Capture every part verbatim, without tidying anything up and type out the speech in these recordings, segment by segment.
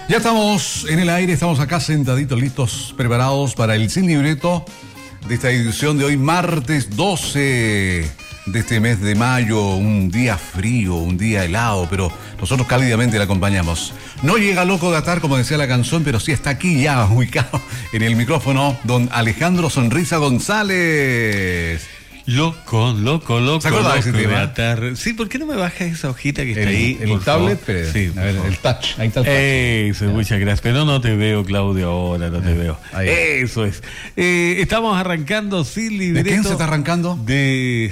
Ya estamos en el aire, estamos acá sentaditos, listos, preparados para el Sin Libreto de esta edición de hoy, martes doce de este mes de mayo, un día frío, un día helado, pero nosotros cálidamente le acompañamos. No llega Loco de Atar, como decía la canción, pero sí está aquí ya ubicado en el micrófono don Alejandro Sonrisa González. Loco, loco, loco. ¿Se acuerda de ese tema? Atar. Sí, ¿por qué no me bajas esa hojita que está el, ahí? El tablet, pero, sí, a ver, el touch. Ahí está el touch. Eso, ya. Muchas gracias. Pero no te veo, Claudio, ahora no te veo. Ahí. Eso es. Eh, estamos arrancando Sin Libreto. ¿De quién se está arrancando? De...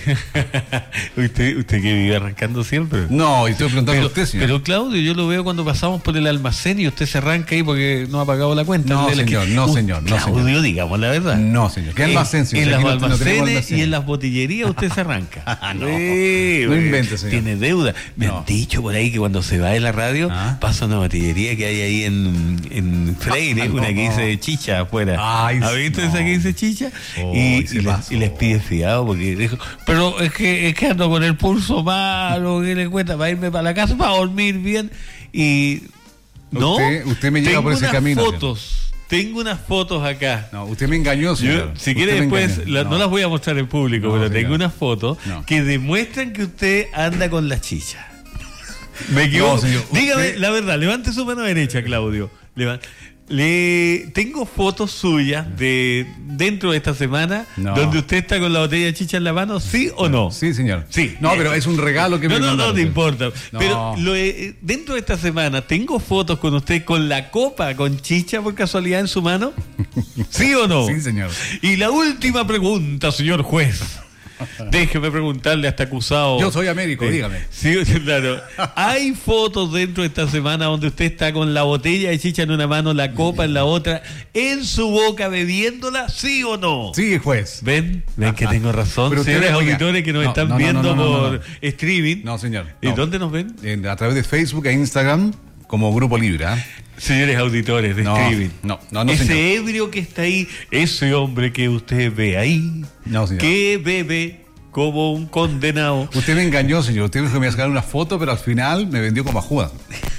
¿Usted, ¿Usted que vive arrancando siempre? No, y estoy preguntando pero, a usted, señor. Pero Claudio, yo lo veo cuando pasamos por el almacén y usted se arranca ahí porque no ha pagado la cuenta. No, señor, no, señor. No, Claudio, señor. digamos la verdad. No, señor. ¿Qué almacén, señor? En, en los no, almacenes no almacén. y en las botillerías usted se arranca. no, sí, no invente, señor. Tiene deuda. Me no. han dicho por ahí que cuando se va de la radio ¿Ah? pasa una botillería que hay ahí en, en Freire, no, una que dice chicha afuera. Ay, ¿ha visto no. esa que dice chicha? Oh, y, y, les, y les pide fiado porque dijo, pero es que, es que ando con el pulso malo, que le cuesta para irme para la casa, para dormir bien. Y no, usted, usted me lleva por ese camino. Fotos. Señor. Tengo unas fotos acá. No, usted me engañó, señor. Yo, si quiere después, la, no. no las voy a mostrar en público, no, pero señor. tengo unas fotos no. que demuestran que usted anda con la chicha. ¿Me equivoco? No, señor, dígame usted... la verdad, levante su mano derecha, Claudio. Levante. Le tengo fotos suyas de dentro de esta semana no. donde usted está con la botella de chicha en la mano, ¿sí o no? Sí, señor. Sí. No, pero es un regalo que no, me No, mandaron. no te importa. No. Pero lo, eh, dentro de esta semana tengo fotos con usted con la copa con chicha por casualidad en su mano. ¿Sí o no? Sí, señor. Y la última pregunta, señor juez. Déjeme preguntarle a este acusado. Yo soy Américo, eh, dígame. Sí, claro. ¿Hay fotos dentro de esta semana donde usted está con la botella de chicha en una mano, la copa en la otra, en su boca bebiéndola, sí o no? Sí, juez. ¿Ven? ¿Ven que tengo razón? Pero Señores oiga, auditores que nos no, están no, no, viendo no, no, no, por no, no. streaming. No, señor. ¿Y no. dónde nos ven? En, a través de Facebook e Instagram como Grupo Libra. ¿eh? Señores auditores de no, streaming. No, no, no, ese señor. ebrio que está ahí, ese hombre que usted ve ahí, no, señor. que bebe como un condenado. Usted me engañó, señor. Usted me dijo que me iba a sacar una foto, pero al final me vendió como a Judas.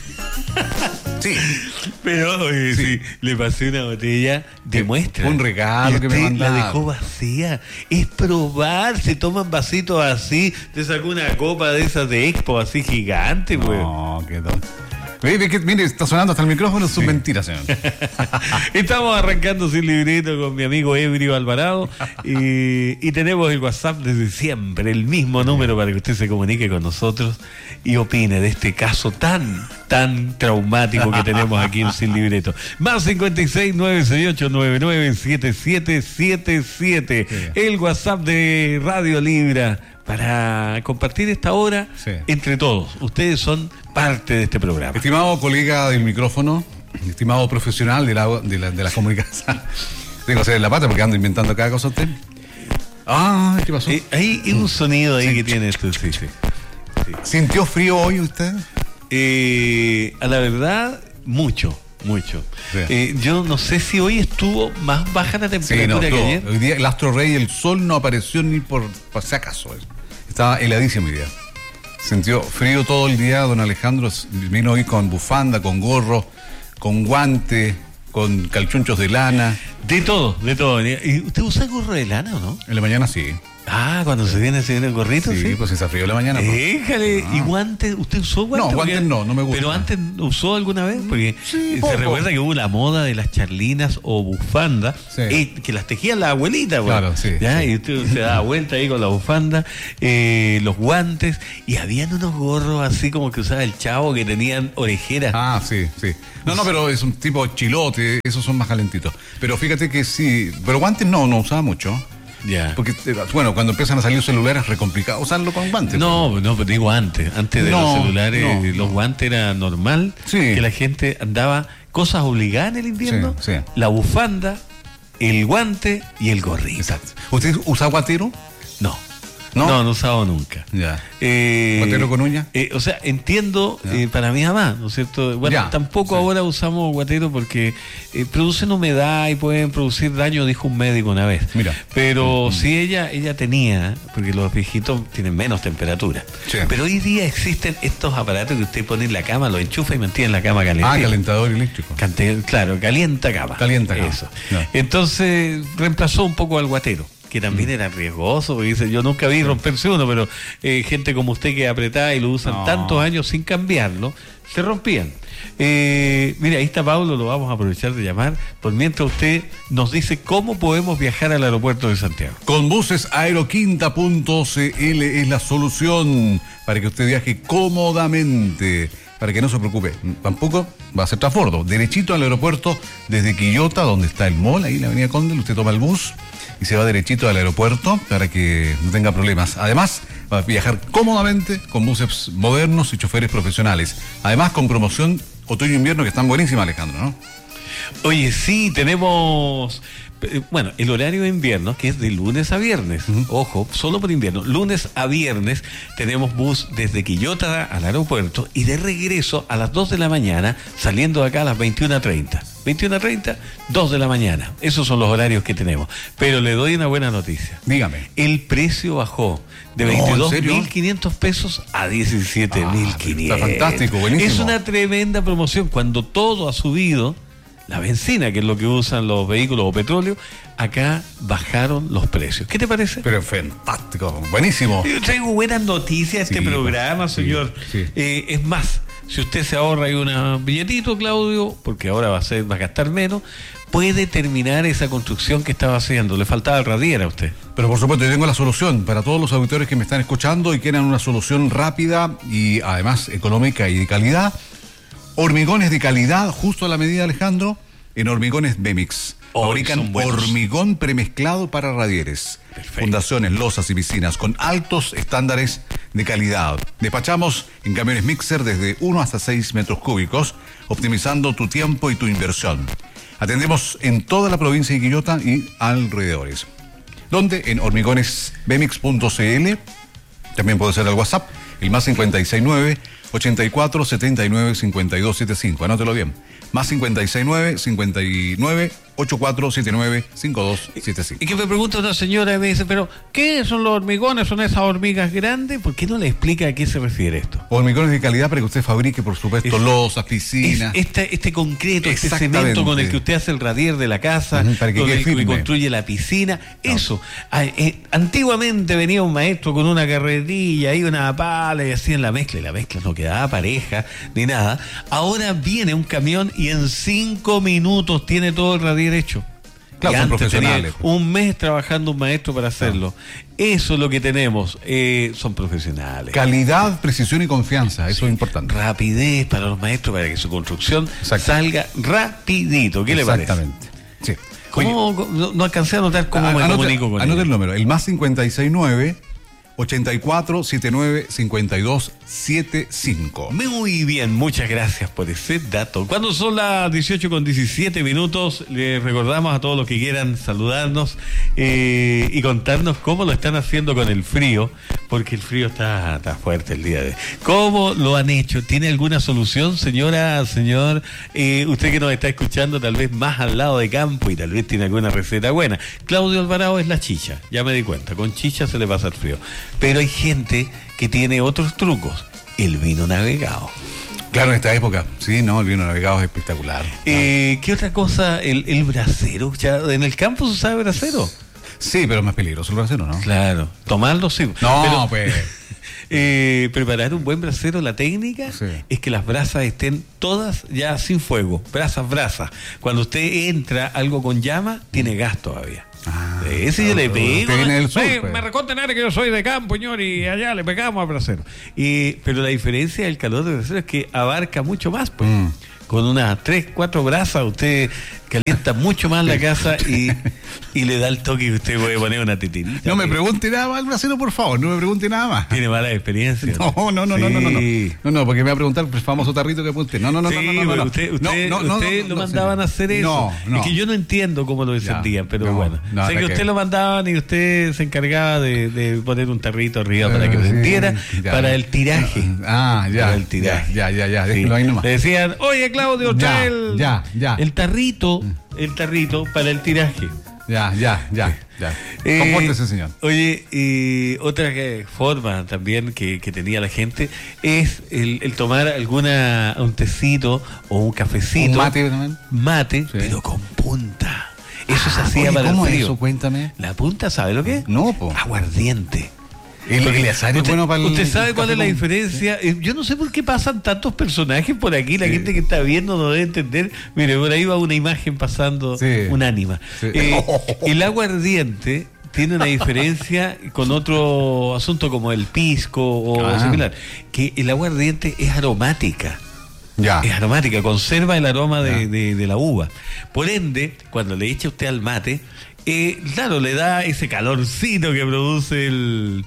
Sí. Pero eh, sí. sí, le pasé una botella de muestra. Un regalo que me mandaron. La dejó vacía. Es probar, se toman vasitos así. Te sacó una copa de esas de Expo así gigante, pues. No, qué don. Mire, mire, está sonando hasta el micrófono, es sí. mentira, señor. Estamos arrancando Sin Libreto con mi amigo Ebrio Alvarado y, y tenemos el WhatsApp desde siempre, el mismo número para que usted se comunique con nosotros y opine de este caso tan, tan traumático que tenemos aquí en Sin Libreto. Más cincuenta y seis, nueve seis ocho, nueve nueve siete siete siete siete. Sí. El WhatsApp de Radio Libra para compartir esta hora sí. entre todos. Ustedes son parte de este programa. Estimado colega del micrófono, estimado profesional de la, de la, de la comunicación. Tengo que hacer la pata porque ando inventando cada cosa usted. Ah, ¿qué pasó? Eh, hay un sonido ahí sí. que tiene esto. Sí, sí. Sí. ¿Sintió frío hoy usted? Eh, a la verdad, mucho. Mucho. Sí. Eh, yo no sé si hoy estuvo más baja la temperatura sí, no, que ayer. Hoy día el astro rey, el sol no apareció ni por, por si acaso. Estaba heladísimo hoy día. Sintió frío todo el día, don Alejandro vino hoy con bufanda, con gorro, con guante, con calchunchos de lana. De todo, de todo. ¿Y usted usa gorro de lana o no? En la mañana sí. Ah, cuando se viene, se viene el gorrito, sí. Sí, pues está frío en la mañana. Déjale. Ah. ¿Y guantes? ¿Usted usó guantes? No, guantes no, no me gusta. ¿Pero antes usó alguna vez? Porque sí, se poco. recuerda que hubo la moda de las charlinas o bufandas, sí. eh, que las tejían la abuelita. Claro, pues, sí, ¿ya? sí. Y usted se daba vuelta ahí con la bufanda, eh, los guantes, y habían unos gorros así como que usaba el chavo que tenían orejeras. Ah, sí, sí. No, no, pero es un tipo chilote, esos son más calentitos. Pero fíjate que sí, pero guantes no, no usaba mucho. Ya. Porque, bueno, cuando empiezan a salir los celulares es re complicado usarlo con guantes. No, no, pero digo antes. Antes de no, los celulares, no, los guantes era normal sí. que la gente andaba cosas obligadas en el invierno. Sí, sí. La bufanda, el guante y el gorrito. Exacto. ¿Usted usa guatero? No. ¿No? No, no he usado nunca. Ya. Eh, ¿Guatero con uña? Eh, o sea, entiendo eh, para mi mamá, ¿no es cierto? Bueno, Ya, tampoco sí. ahora usamos guatero porque eh, producen humedad y pueden producir daño, dijo un médico una vez. Mira. Pero sí ella ella tenía, porque los viejitos tienen menos temperatura. Sí. Pero hoy día existen estos aparatos que usted pone en la cama, los enchufa y mantiene la cama caliente. Ah, calentador eléctrico. Cante- claro, calienta cama. Calienta cama. Eso. Ya. Entonces reemplazó un poco al guatero, que también era riesgoso, porque dice, yo nunca vi romperse uno, pero eh, gente como usted que apretaba y lo usan No. tantos años sin cambiarlo, se rompían. Eh, mira, ahí está Pablo, lo vamos a aprovechar de llamar, por mientras usted nos dice cómo podemos viajar al aeropuerto de Santiago. Con buses aeroquinta punto c l es la solución para que usted viaje cómodamente, para que no se preocupe. Tampoco va a ser transbordo. Derechito al aeropuerto desde Quillota, donde está el mall, ahí en la avenida Conde, usted toma el bus y se va derechito al aeropuerto para que no tenga problemas. Además, va a viajar cómodamente con buses modernos y choferes profesionales. Además, con promoción otoño-invierno que están buenísimas, Alejandro, ¿no? Oye, sí, tenemos... eh, Bueno, el horario de invierno, que es de lunes a viernes, uh-huh. Ojo, solo por invierno, lunes a viernes tenemos bus desde Quillota al aeropuerto y de regreso a las dos de la mañana, saliendo de acá a las veintiuna treinta. veintiuna treinta, dos de la mañana. Esos son los horarios que tenemos. Pero le doy una buena noticia. Dígame. El precio bajó de No, veintidós ¿en serio? mil quinientos pesos a diecisiete mil quinientos. Ah, está fantástico, buenísimo. Es una tremenda promoción. Cuando todo ha subido, la benzina, que es lo que usan los vehículos o petróleo, acá bajaron los precios. ¿Qué te parece? Pero fantástico, buenísimo. Yo traigo buenas noticias a este Sí, programa, sí, señor. sí. Eh, es más, si usted se ahorra ahí un billetito, Claudio, porque ahora va a ser, va a gastar menos, puede terminar esa construcción que estaba haciendo. Le faltaba el radier a usted. Pero por supuesto, yo tengo la solución para todos los auditores que me están escuchando y quieran una solución rápida y además económica y de calidad. Hormigones de calidad, justo a la medida, Alejandro, en Hormigones Bemix. Oh, Fabrican son buenos. hormigón premezclado para radieres. Perfecto. Fundaciones, losas y piscinas con altos estándares de calidad. Despachamos en camiones mixer desde uno hasta seis metros cúbicos, optimizando tu tiempo y tu inversión. Atendemos en toda la provincia de Quillota y alrededores. Donde en hormigones bemix punto c l, también puede ser al WhatsApp, el más cincuenta y seis nueve, ochenta y cuatro, setenta y nueve, cincuenta y dos setenta y cinco. Anótelo bien. Más cincuenta y seis nueve, cincuenta y nueve, ochenta y cuatro, setenta y nueve, cincuenta y dos setenta y cinco. Y que me pregunta una señora y me dice, pero ¿qué son los hormigones? ¿Son esas hormigas grandes? ¿Por qué no le explica a qué se refiere esto? Hormigones de calidad para que usted fabrique, por supuesto, Es- losas, piscinas. Es este, este concreto, este Exactamente. cemento con el que usted hace el radier de la casa, Ujú, para que con quede el que firme. construye la piscina, eso. Ah, eh, antiguamente venía un maestro con una carretilla y una pala y hacían la mezcla, y la mezcla no quedaba pareja ni nada. Ahora viene un camión y en cinco minutos tiene todo el radier hecho. Claro, Y son antes tenía profesionales. un mes trabajando un maestro para hacerlo. Eso es lo que tenemos. Eh, son profesionales. Calidad, precisión y confianza, eso es importante. Rapidez para los maestros, para que su construcción Exacto. salga rapidito. ¿Qué le parece? Exactamente. Sí. ¿Cómo, no, no alcancé a anotar cómo Ah, me anote- comunico con anote ella? el número, el más cincuenta y seis nueve, ochenta y cuatro, setenta y nueve, cincuenta y dos setenta y cinco. Muy bien, muchas gracias por ese dato. Cuando son las dieciocho con diecisiete minutos, les recordamos a todos los que quieran saludarnos eh, y contarnos cómo lo están haciendo con el frío, porque el frío está, está fuerte el día de hoy. ¿Cómo lo han hecho? ¿Tiene alguna solución, señora, señor? Eh, usted que nos está escuchando, tal vez más al lado de campo y tal vez tiene alguna receta buena. Claudio Alvarado es la chicha, ya me di cuenta. Con chicha se le pasa el frío. Pero hay gente que tiene otros trucos. El vino navegado. Claro, en esta época, sí, no, el vino navegado es espectacular. Eh, ¿Qué otra cosa? El, el brasero. Ya, ¿en el campo se sabe brasero? Sí, pero es más peligroso el brasero, ¿no? Claro. Tomarlo sí. No, Pero, pues. eh, preparar un buen brasero, la técnica Sí. es que las brasas estén todas ya sin fuego. Brasas, brasas. Cuando usted entra algo con llama, tiene gas todavía. Ah, Ese yo le claro, pego. usted viene del sur, me, pues. me reconten que yo soy de campo, señor, y allá le pegamos al brasero. Y, pero la diferencia del calor del brasero es que abarca mucho más, pues. Mm. con unas tres, cuatro brasas, usted calienta mucho más la casa y, y le da el toque que usted puede poner una titirita. No me pregunte nada más, bracero, por favor, no me pregunte nada más. Tiene mala experiencia. No, no, no, sí. no, no, no, no, no, no, porque me va a preguntar el famoso tarrito que apunte. No, no, no, sí, no, no, no, no. Usted, usted, no, no, usted no, lo no, mandaban no, a hacer eso. No, no. Es que yo no entiendo cómo lo encendían, pero no, bueno. no, sé que usted que... lo mandaban y usted se encargaba de, de poner un tarrito arriba para que sí, prendiera, ya. para el tiraje. Ah, ya. Para el tiraje. Ya, ya, ya, ya. Sí. Ahí nomás. Le decían, oye Claudio, trae el, ya, ya. el tarrito, el tarrito para el tiraje. Ya, ya, ya, ya. Eh, Compórtese, señor. Oye, y otra que, forma también que, que tenía la gente es el, el tomar alguna un tecito o un cafecito. ¿Un mate también? Mate, Sí. pero con punta. Eso Ah, se hacía oye, para ¿cómo el es frío. eso? Cuéntame. La punta, ¿sabe lo que es? No, po. Aguardiente. El Porque Eleazar es usted, bueno para el ¿Usted sabe cuál café es la con- diferencia? Eh, Yo no sé por qué pasan tantos personajes por aquí. La Sí. gente que está viendo no debe entender. Mire, por ahí va una imagen pasando, Sí. un ánima. Sí. Eh, el aguardiente tiene una diferencia con otro asunto como el pisco o Ah. similar. Que el aguardiente es aromática. Ya. Es aromática, conserva el aroma de, Ya. de- de la uva. Por ende, cuando le echa usted al mate, eh, claro, le da ese calorcito que produce el,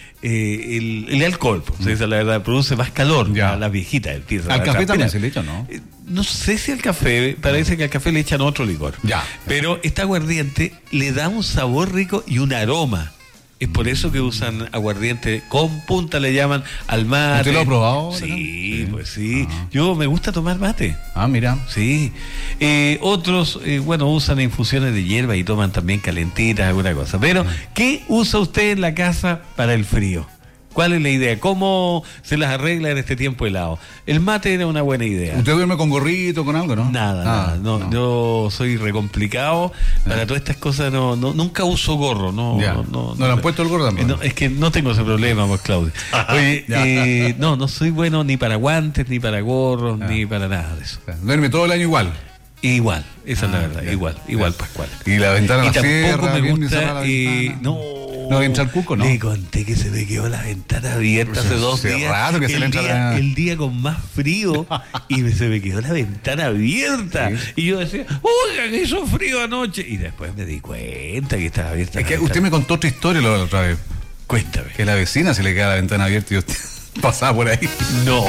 eh, el, el alcohol. Pues, esa es la verdad, produce más calor. Ya. A las viejitas empiezan Al a café también transpirar. se le echa, ¿no? Eh, No sé si al café, parece que al café le echan otro licor. Ya. Pero este aguardiente le da un sabor rico y un aroma. Es por eso que usan aguardiente con punta, le llaman al mate. ¿Usted lo ha probado? Sí, Sí. pues sí. Ah. Yo me gusta tomar mate. Ah, mira. Sí. Eh, otros, eh, bueno, usan infusiones de hierba y toman también calentitas, alguna cosa. Pero, ¿qué usa usted en la casa para el frío? ¿Cuál es la idea? ¿Cómo se las arregla en este tiempo helado? El mate era una buena idea. ¿Usted duerme con gorrito, con algo, no? Nada, Ah, nada. No, Yo soy recomplicado. Para todas estas cosas no, no nunca uso gorro. No, Ya. no, ¿No le han puesto el gorro tampoco? Eh, no, es que no tengo ese problema, pues, Claudio. Oye, Ya. eh, no, no soy bueno ni para guantes, ni para gorros, Ah. ni para nada de eso. Duerme todo el año igual. Igual, esa es la Ah, verdad, ya. igual, igual, Ya. Pascual. Y la ventana Y la tampoco cierra, me bien gusta, cerrada la eh, ventana. no. ¿No entra el cuco, no? Le conté que se me quedó la ventana abierta Pues hace dos hace días. rato que se el, le entra día, la- el día con más frío y me- se me quedó la ventana abierta. Sí. Y yo decía, oiga, que hizo frío anoche. Y después me di cuenta que estaba abierta. Es la que ventana. usted me contó otra historia la otra vez. Cuéntame. Que la vecina se le queda la ventana abierta y usted pasaba por ahí. No.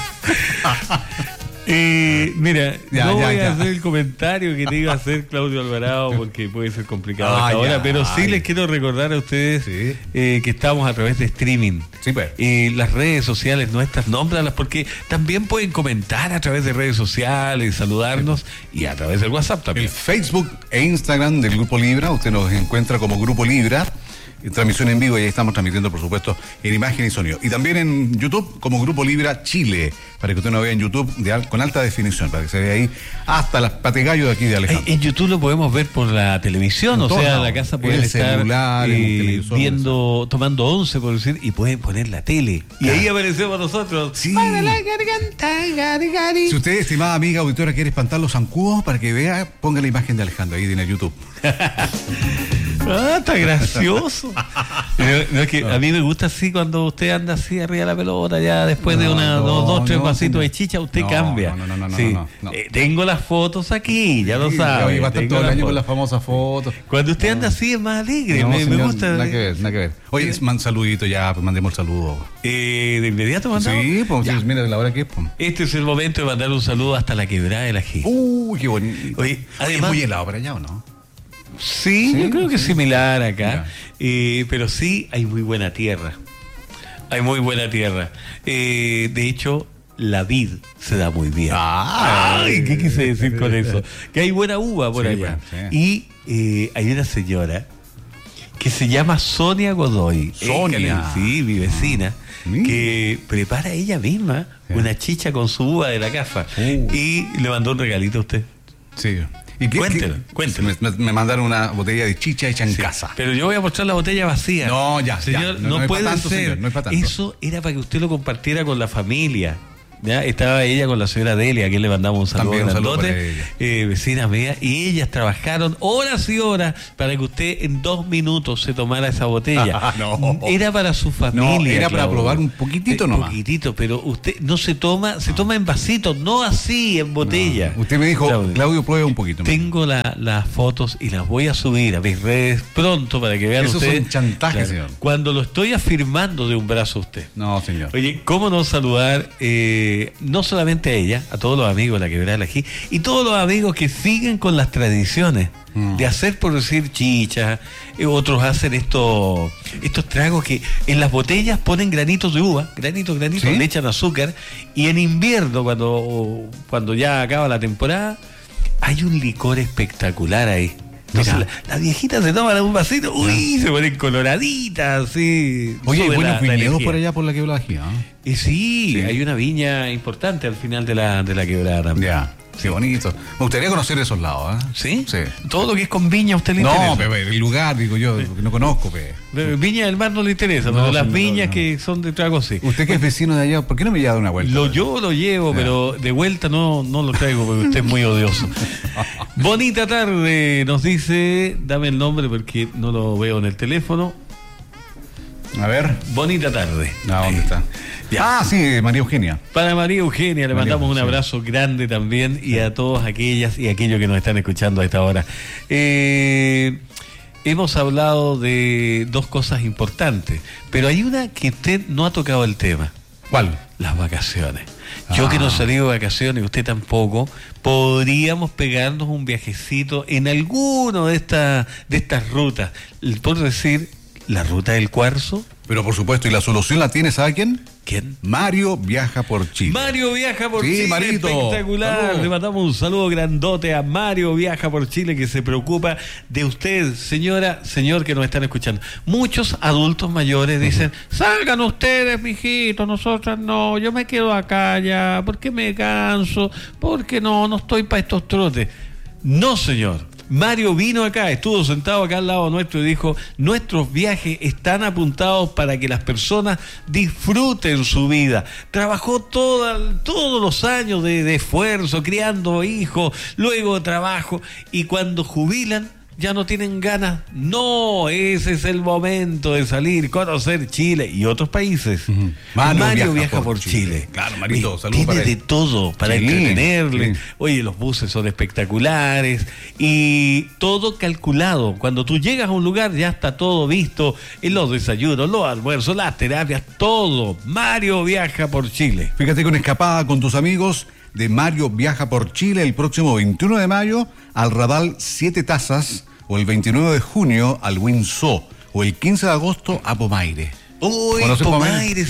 Eh, mira, Ya, no ya, voy ya. a hacer el comentario que te iba a hacer Claudio Alvarado porque puede ser complicado Ah, hasta ahora, ya, pero sí ay. les quiero recordar a ustedes Sí. eh, que estamos a través de streaming. Sí, pues. Y las redes sociales nuestras, nómbralas porque también pueden comentar a través de redes sociales, saludarnos y a través del WhatsApp El también. Facebook e Instagram del Grupo Libra, usted nos encuentra como Grupo Libra, en transmisión en vivo, y ahí estamos transmitiendo, por supuesto, en imagen y sonido. Y también en YouTube como Grupo Libra Chile, para que usted nos vea en YouTube de al- con alta definición, para que se vea ahí hasta las pategallos de aquí de Eh, Alejandro. En YouTube lo podemos ver por la televisión, En o todos sea, lados. la casa En puede el estar celular, en el eh, televisor, viendo, tomando once, por decir, y pueden poner la tele. Y Claro. ahí aparecemos nosotros. Sí. Para la garganta, gari, gari. Si usted, estimada amiga auditora, quiere espantar los zancudos, para que vea, ponga la imagen de Alejandro ahí en el YouTube. Ah, está gracioso. No, no, es que a mí me gusta así cuando usted anda así arriba de la pelota, ya después de No, una, no, dos, dos, tres no, vasitos no. de chicha, usted No, cambia. no, no, no, no, Sí. no, no. Eh, tengo las fotos aquí, ya lo Sí, sabe. hoy va a estar tengo todo el las año con fotos. las famosas fotos. Cuando usted anda así es más alegre, No, me, me señor, gusta. Nada que ver, nada que ver. Oye, es man saludito ya, pues mandemos el saludo. Eh, de inmediato mandamos. Sí, pues Ya. sí, mira la hora que es. Pues. Este es el momento de mandar un saludo hasta la quebrada de la G. Uy, qué bonito. Oye, es además- muy helado para allá, ¿o no? Sí, Sí, yo creo que es sí. similar acá, Ya. eh, pero sí hay muy buena tierra. Hay muy buena tierra. Eh, de hecho, la vid se da muy bien. Ah. Ay, ¿qué quise decir con eso? Que hay buena uva por Sí, allá. bueno, Y eh, hay una señora que se llama Sonia Godoy. Sonia. Eh, sí, mi vecina. Mira. Que prepara ella misma Sí. una chicha con su uva de la casa. Uh. Y le mandó un regalito a usted. Sí. ¿Y qué, Cuéntelo, qué- cuéntelo. Me, me mandaron una botella de chicha hecha en Sí, casa. Pero yo voy a mostrar la botella vacía. No, ya, Señor, ya. No, no, no es puede pa' tanto, ser. señor, no es pa' tanto. Eso era para que usted lo compartiera con la familia. ¿ya? Estaba ella con la señora Delia, a quien le mandamos un saludo También un saludo grandote, para ella. eh, vecina mía, y ellas trabajaron horas y horas para que usted en dos minutos se tomara esa botella. No. Era para su familia. No, era para Claudio. probar un poquitito Eh, nomás. poquitito, pero usted no se toma, se toma en vasitos, no así en botella. No. Usted me dijo, Claudio, Claudio, pruebe un poquito. tengo la- las fotos y las voy a subir a mis redes pronto para que vean Eso es ustedes. un chantaje, señor. Cuando lo estoy afirmando de un brazo a usted. No, señor. Oye, ¿cómo no saludar eh, no solamente a ella, a todos los amigos de la Quebrada del Ají y todos los amigos que siguen con las tradiciones Mm. de hacer, por decir, chicha, eh, otros hacen estos estos tragos que en las botellas ponen granitos de uva, granitos, granitos, ¿Sí? le echan azúcar, y en invierno, cuando, cuando ya acaba la temporada, hay un licor espectacular ahí. Entonces Mira. la- las viejitas se toman un vasito, uy, se ponen coloraditas, así. Oye, hay sube buenos la- la viñedos energía. por allá por la Quebrada del Ají, ¿ah? Y sí, Sí. hay una viña importante al final de la, de la quebrada también. Ya, qué bonito. Me gustaría conocer esos lados, ¿ah? ¿Sí? Sí. Todo lo que es con viña a usted le No, interesa. pero el lugar, digo yo, que no conozco, pe. Pero Viña del Mar no le interesa, No, pero las señor, viñas no. que son de trago sí. Usted que es vecino de allá, ¿por qué no me lleva de una vuelta? Lo yo lo llevo, Ya. pero de vuelta no, no lo traigo porque usted es muy odioso. Bonita tarde, nos dice, dame el nombre porque no lo veo en el teléfono. A ver. Bonita tarde. Ah, ¿dónde está? Ya. Ah, sí, María Eugenia. Para María Eugenia le María, mandamos un sí. abrazo grande también, y a todos aquellas y aquellos que nos están escuchando a esta hora. Eh, hemos hablado de dos cosas importantes, pero hay una que usted no ha tocado el tema. ¿Cuál? Las vacaciones. Yo Ah. que no he salido de vacaciones, usted tampoco, podríamos pegarnos un viajecito en alguno de estas de estas rutas. Por decir, la ruta del cuarzo. Pero por supuesto, ¿y la solución la tiene, sabe quién? ¿Quién? Mario Viaja por Chile. Mario Viaja por Sí, Chile, Marito. espectacular. Saludos. Le mandamos un saludo grandote a Mario Viaja por Chile, que se preocupa de usted, señora, señor que nos están escuchando. Muchos adultos mayores dicen, salgan ustedes, mijitos, nosotras no, yo me quedo acá ya, porque me canso, porque no, no estoy para estos trotes. No, señor. Mario vino acá, estuvo sentado acá al lado nuestro y dijo, nuestros viajes están apuntados para que las personas disfruten su vida. Trabajó toda, todos los años de, de esfuerzo, criando hijos, luego trabajo, y cuando jubilan ya no tienen ganas. No, ese es el momento de salir, conocer Chile y otros países. Ujú. Mario, Mario viaja, por Chile. Claro, Marito, Oye, saludos tiene para de él. todo para Sí, entretenerle. sí. Oye, los buses son espectaculares y todo calculado. Cuando tú llegas a un lugar ya está todo visto, en los desayunos, los almuerzos, las terapias, todo. Mario viaja por Chile. Fíjate con escapada con tus amigos de Mario Viaja por Chile el próximo veintiuno de mayo al Radal Siete Tazas, o el veintinueve de junio al Windsor, o el quince de agosto a Pomaire. Uy, ¿Conoces Pomaire, Pomaire?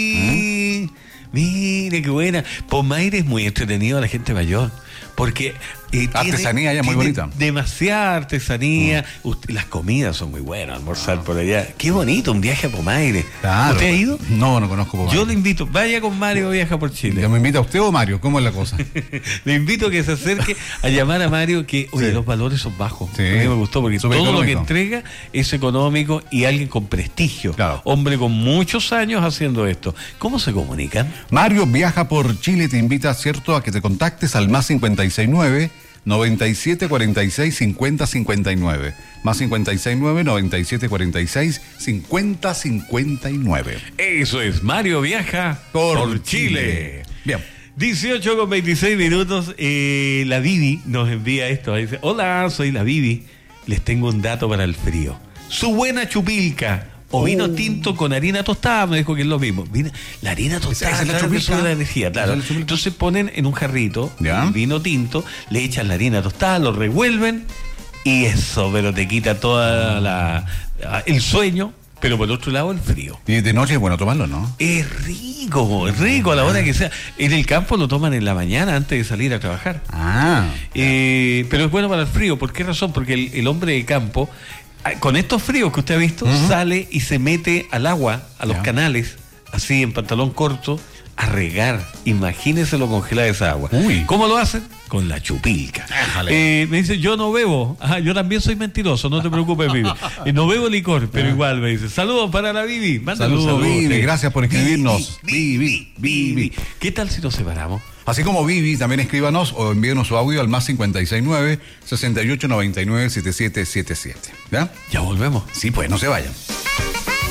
sí. Mire, qué buena. Pomaire es muy entretenido a la gente mayor. Porque eh, Artesanía tiene, ya muy tiene bonita. demasiada artesanía. Usted- las comidas son muy buenas, almorzar por allá. Qué bonito un viaje a Pomaire. Claro. ¿Usted ha ido? No, no conozco Pomaire. Yo le invito, vaya con Mario Viaja por Chile. ¿Ya me invita usted o Mario? ¿Cómo es la cosa? Le invito a que se acerque a llamar a Mario, que oye, Sí. los valores son bajos. Sí. A mí me gustó porque Súper todo lo que económico. entrega es económico y alguien con prestigio. Claro. Hombre con muchos años haciendo esto. ¿Cómo se comunican? Mario Viaja por Chile te invita, ¿cierto?, a que te contactes al más cincuenta y seis nueve, noventa y siete cuarenta y seis, cincuenta cincuenta y nueve. Más cincuenta y seis nueve, noventa y siete cuarenta y seis, cincuenta cincuenta y nueve. Eso es, Mario Viaja por, Chile. Bien. dieciocho con veintiséis minutos. eh, la Vivi nos envía esto. Dice, hola, soy la Vivi. Les tengo un dato para el frío. Su buena chupilca o vino tinto con harina tostada, me dijo que es lo mismo. Vino- la harina tostada Esa es la claro, que chupilca. sube la energía, claro. Esa es la chupilca. Entonces ponen en un jarrito Ya. el vino tinto, le echan la harina tostada, lo revuelven y eso, pero te quita toda la el sueño, pero por otro lado el frío. Y de noche es bueno tomarlo, ¿no? Es rico, es rico a la hora que sea. En el campo lo toman en la mañana antes de salir a trabajar. Ah. Eh, pero es bueno para el frío. ¿Por qué razón? Porque el, el hombre de campo, ah, con estos fríos que usted ha visto, Ujú. sale y se mete al agua, a los Ya. canales, así en pantalón corto, a regar. Imagínese lo congelada esa agua. Uy. ¿Cómo lo hacen? Con la chupilca. Eh, me dice, yo no bebo. Ah, yo también soy mentiroso, no te preocupes, Vivi. Eh, no bebo licor, pero igual me dice, saludos para la Vivi. Mándale un Saludos, saludo. Vivi, gracias por escribirnos. Vivi, Vivi. ¿Qué tal si nos separamos? Así como Vivi, también escríbanos o envíenos su audio al más cincuenta y seis nueve, sesenta y ocho noventa y nueve, setenta y siete setenta y siete. ¿Ya? Ya volvemos. Sí, pues, no se vayan.